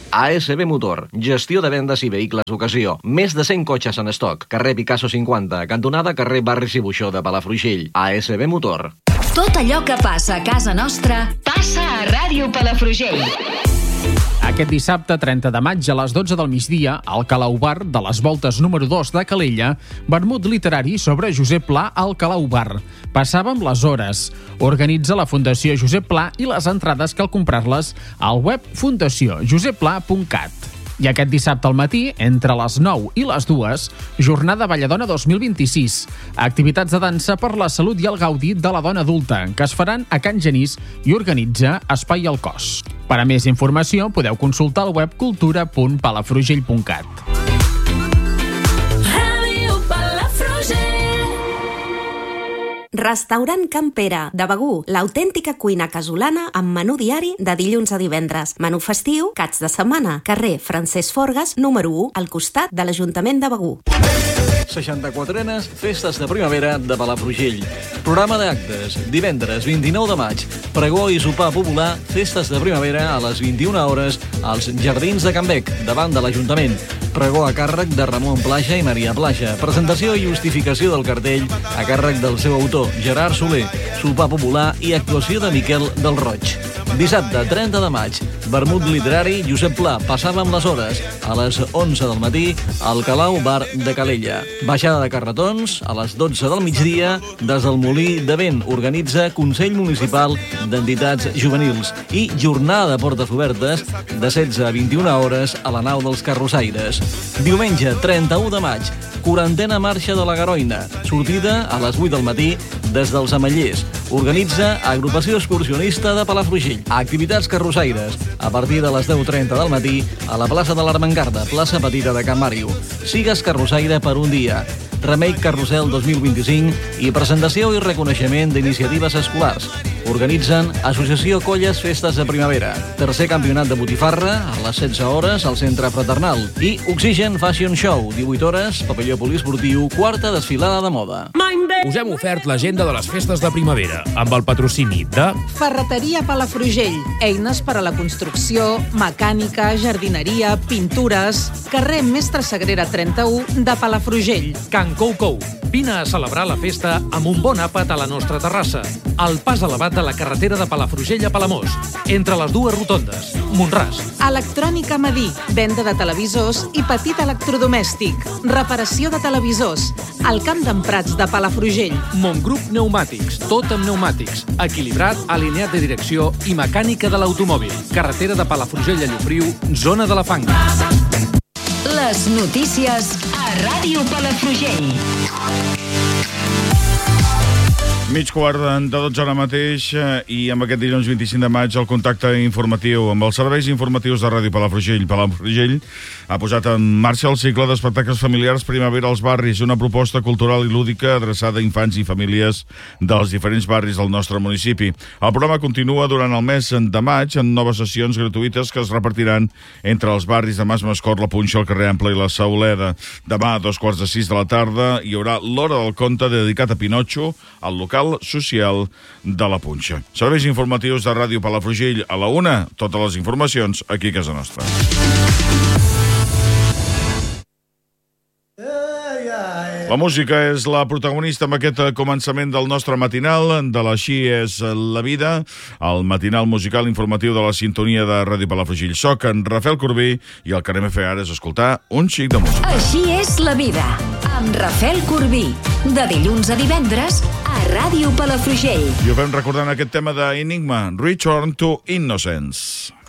ASB Motor, gestió de vendes i vehicles d'ocasió. Més de 100 cotxes en estoc. Carrer Picasso 50, cantonada carrer Barris i Buixó de Palafrugell. ASB Motor. Tot allò que passa a casa nostra passa a Ràdio Palafrugell. Aquest dissabte, 30 de maig, a les 12 del migdia, al Calau Bar de les Voltes número 2 de Calella, vermut literari sobre Josep Pla al Calau Bar. Passàvem les hores. Organitza la Fundació Josep Pla i les entrades cal comprar-les al web fundaciojosepla.cat. I aquest dissabte al matí, entre les 9 i les 2, Jornada Balladona 2026. Activitats de dansa per la salut i el gaudi de la dona adulta, que es faran a Can Genís i organitza Espai al Cos. Per a més informació, podeu consultar el web cultura.palafrugell.cat. Restaurant Can Pere, de Begur, l'autèntica cuina casolana amb menú diari de dilluns a divendres. Menú festiu, caps de setmana, carrer Francesc Forgas, número 1, al costat de l'Ajuntament de Begur. 64enes Festes de Primavera de Palafrugell. Programa d'actes, divendres 29 de maig, pregó i sopar popular, Festes de Primavera a les 21 hores als Jardins de Can Bec, davant de l'Ajuntament. Pregó a càrrec de Ramon Plaja i Maria Plaja. Presentació i justificació del cartell a càrrec del seu autor, Gerard Soler. Sopar popular i actuació de Miquel del Roig. Dissabte, 30 de maig, vermut literari Josep Pla. Passàvem les hores a les 11 del matí al Calau Bar de Calella. Baixada de carretons a les 12 del migdia des del Molí de Vent. Organitza Consell Municipal d'Entitats Juvenils. I jornada de portes obertes de 16 a 21 hores a la nau dels Carrossaires. Diumenge, 31 de maig, 40a marxa de la Garoina. Sortida a les 8 del matí des dels Amallers. Organitza Agrupació Excursionista de Palafrugell. Activitats carrossaires a partir de les 10:30 del matí a la plaça de l'Armengarda, plaça Petita de Can Màriu. Sigues carrossaire per un dia. Remake Carrusel 2025 i presentació i reconeixement d'iniciatives escolars. Organitzen Associació Colles Festes de Primavera. Tercer campionat de botifarra a les 16 hores al Centre Fraternal. I Oxigen Fashion Show, 18 hores, pavelló poliesportiu, quarta desfilada de moda. Us hem ofert l'agenda de les festes de primavera, amb el patrocini de Ferreteria Palafrugell. Eines per a la construcció, mecànica, jardineria, pintures. Carrer Mestre Sagrera 31 de Palafrugell. Can Cou Cou. Vine a celebrar la festa amb un bon àpat a la nostra terrassa. Al pas elevat de la carretera de Palafrugell a Palamós, entre les dues rotondes. Montràs. Electrònica Madí. Venda de televisors i petit electrodomèstic. Reparació de televisors. Al Camp d'en Prats de Palafrugell. Montgrup Pneumàtics. Tot amb pneumàtics. Equilibrat, alineat de direcció i mecànica de l'automòbil. Carretera de Palafrugell a Llofriu, zona de la Fanga. Les notícies a Ràdio Palafrugell. Mig quart de 12 ara mateix i amb aquest dilluns 25 de maig el contacte informatiu amb els serveis informatius de Ràdio Palafrugell. Palafrugell ha posat en marxa el cicle d'espectacles familiars Primavera als barris, una proposta cultural i lúdica adreçada a infants i famílies dels diferents barris del nostre municipi. El programa continua durant el mes de maig en noves sessions gratuïtes que es repartiran entre els barris de Mas Mascort, la Punxa, el carrer Ample i la Sauleda. Demà a 5:45 de la tarda hi haurà l'Hora del Conte dedicat a Pinotxo al local social de la Punxa. Serveis informatius de Ràdio Palafrugell a la 1, totes les informacions aquí a casa nostra. La música és la protagonista amb aquest començament del nostre matinal, de l'Així és la vida, el matinal musical informatiu de la sintonia de Ràdio Palafrugell. Soc en Rafael Corbí i el que anem a fer ara és escoltar un xic de música. Així és la vida, amb Rafael Corbí, de dilluns a divendres a Ràdio Palafrugell. I ho fem recordant aquest tema d'Enigma, Return to Innocence.